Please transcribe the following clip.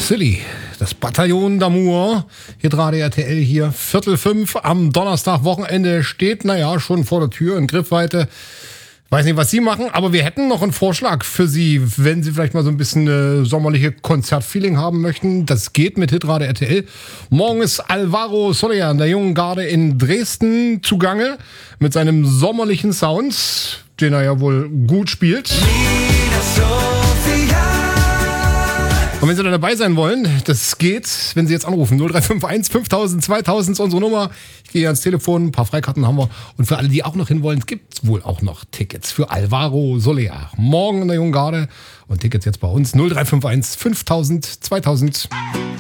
Silly, das Bataillon d'Amour, Hitradio RTL hier, 4:45 am Donnerstag, Wochenende steht, schon vor der Tür in Griffweite. Weiß nicht, was Sie machen, aber wir hätten noch einen Vorschlag für Sie, wenn Sie vielleicht mal so ein bisschen sommerliche Konzertfeeling haben möchten. Das geht mit Hitradio RTL. Morgen ist Alvaro Soler, der jungen Garde in Dresden, zugange mit seinem sommerlichen Sound, den er ja wohl gut spielt. Und wenn Sie da dabei sein wollen, das geht, wenn Sie jetzt anrufen. 0351 5000 2000 ist unsere Nummer. Ich gehe ans Telefon, ein paar Freikarten haben wir. Und für alle, die auch noch hin wollen, gibt es wohl auch noch Tickets für Alvaro Soler. Morgen in der Jungen Garde. Und Tickets jetzt bei uns. 0351 5000 2000.